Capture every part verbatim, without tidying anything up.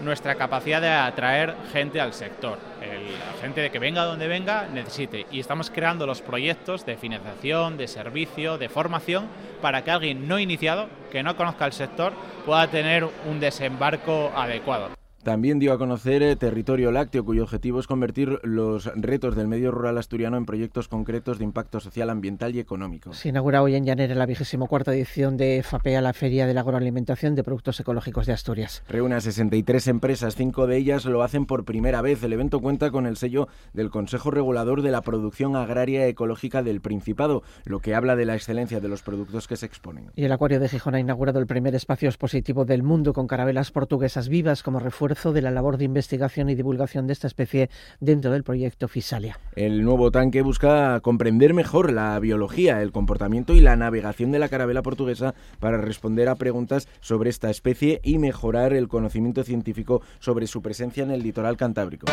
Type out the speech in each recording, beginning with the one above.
nuestra capacidad de atraer gente al sector. El, la gente de que venga donde venga necesite, y estamos creando los proyectos de financiación, de servicio, de formación para que alguien no iniciado, que no conozca el sector, pueda tener un desembarco adecuado. También dio a conocer eh, Territorio Lácteo, cuyo objetivo es convertir los retos del medio rural asturiano en proyectos concretos de impacto social, ambiental y económico. Se inaugura hoy en Llanera la vigésima cuarta edición de FAPEA, la Feria de la Agroalimentación de Productos Ecológicos de Asturias. Reúne a sesenta y tres empresas, cinco de ellas lo hacen por primera vez. El evento cuenta con el sello del Consejo Regulador de la Producción Agraria Ecológica del Principado, lo que habla de la excelencia de los productos que se exponen. Y el Acuario de Gijón ha inaugurado el primer espacio expositivo del mundo con carabelas portuguesas vivas como refuerzo de la labor de investigación y divulgación de esta especie dentro del proyecto Fisalia. El nuevo tanque busca comprender mejor la biología, el comportamiento y la navegación de la carabela portuguesa para responder a preguntas sobre esta especie y mejorar el conocimiento científico sobre su presencia en el litoral cantábrico.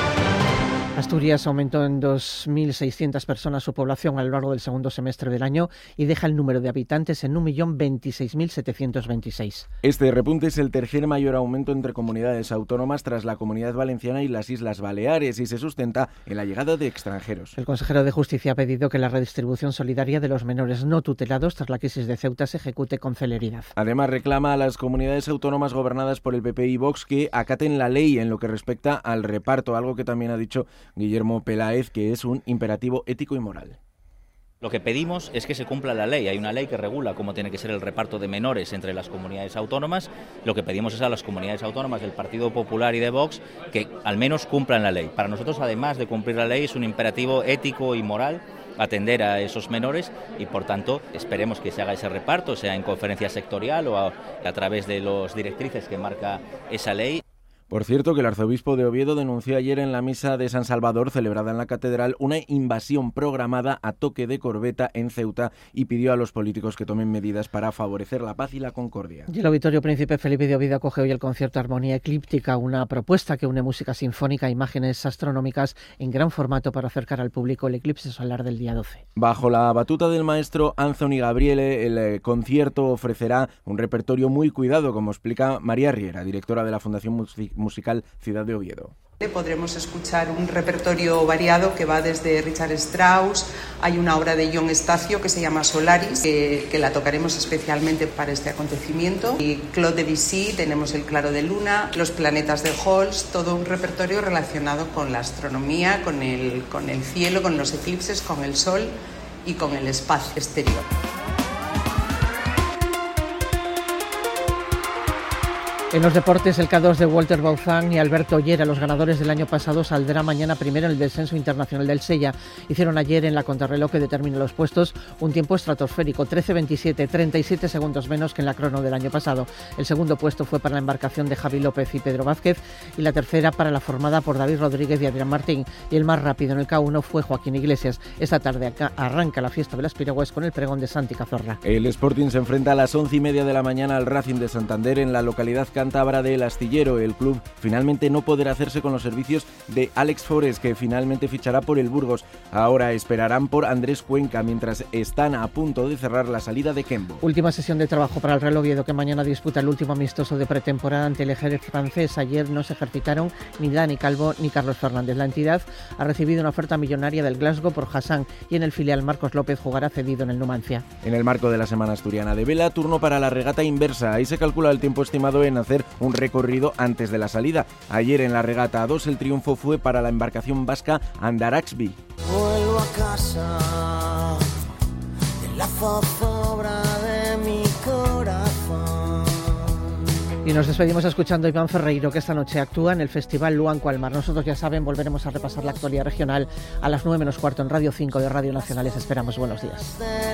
Asturias aumentó en dos mil seiscientas personas su población a lo largo del segundo semestre del año y deja el número de habitantes en un millón veintiséis mil setecientos veintiséis. Este repunte es el tercer mayor aumento entre comunidades autónomas tras la Comunidad Valenciana y las Islas Baleares y se sustenta en la llegada de extranjeros. El consejero de Justicia ha pedido que la redistribución solidaria de los menores no tutelados tras la crisis de Ceuta se ejecute con celeridad. Además, reclama a las comunidades autónomas gobernadas por el P P y Vox que acaten la ley en lo que respecta al reparto, algo que también ha dicho Guillermo Peláez, que es un imperativo ético y moral. Lo que pedimos es que se cumpla la ley. Hay una ley que regula cómo tiene que ser el reparto de menores entre las comunidades autónomas. Lo que pedimos es a las comunidades autónomas del Partido Popular y de Vox que al menos cumplan la ley. Para nosotros, además de cumplir la ley, es un imperativo ético y moral atender a esos menores y, por tanto, esperemos que se haga ese reparto, sea en conferencia sectorial o a, a través de las directrices que marca esa ley. Por cierto, que el arzobispo de Oviedo denunció ayer en la misa de San Salvador, celebrada en la catedral, una invasión programada a toque de corbeta en Ceuta y pidió a los políticos que tomen medidas para favorecer la paz y la concordia. Y el Auditorio Príncipe Felipe de Oviedo acoge hoy el concierto Armonía Eclíptica, una propuesta que une música sinfónica e imágenes astronómicas en gran formato para acercar al público el eclipse solar del día doce. Bajo la batuta del maestro Anthony Gabriele, el eh, concierto ofrecerá un repertorio muy cuidado, como explica María Riera, directora de la Fundación Music musical Ciudad de Oviedo. Podremos escuchar un repertorio variado que va desde Richard Strauss, hay una obra de John Estacio que se llama Solaris, que, que la tocaremos especialmente para este acontecimiento, y Claude Debussy, tenemos El claro de luna, Los planetas de Holst, todo un repertorio relacionado con la astronomía, con el, con el cielo, con los eclipses, con el sol y con el espacio exterior. En los deportes, el K dos de Walter Bauzán y Alberto Ollera, los ganadores del año pasado, saldrá mañana primero en el descenso internacional del Sella. Hicieron ayer en la contrarreloj que determina los puestos un tiempo estratosférico, trece veintisiete, treinta y siete segundos menos que en la crono del año pasado. El segundo puesto fue para la embarcación de Javi López y Pedro Vázquez y la tercera para la formada por David Rodríguez y Adrián Martín. Y el más rápido en el K uno fue Joaquín Iglesias. Esta tarde acá arranca la fiesta de las piragües con el pregón de Santi Cazorla. El Sporting se enfrenta a las once y media de la mañana al Racing de Santander en la localidad cántabra del Astillero. El club finalmente no podrá hacerse con los servicios de Alex Forés, que finalmente fichará por el Burgos. Ahora esperarán por Andrés Cuenca, mientras están a punto de cerrar la salida de Kembo. Última sesión de trabajo para el Real Oviedo, que mañana disputa el último amistoso de pretemporada ante el ejército francés. Ayer no se ejercitaron ni Dani Calvo ni Carlos Fernández. La entidad ha recibido una oferta millonaria del Glasgow por Hassan y en el filial Marcos López jugará cedido en el Numancia. En el marco de la Semana Asturiana de Vela, turno para la regata inversa. Ahí se calcula el tiempo estimado en hacer un recorrido antes de la salida. Ayer en la regata a dos el triunfo fue para la embarcación vasca Andaraxbi. Vuelvo a casa, en la zozobra de mi corazón. Y nos despedimos escuchando a Iván Ferreiro, que esta noche actúa en el Festival Luanco al Mar. Nosotros, ya saben, volveremos a repasar la actualidad regional a las nueve menos cuarto en Radio cinco de Radio Nacional. Les esperamos. Buenos días.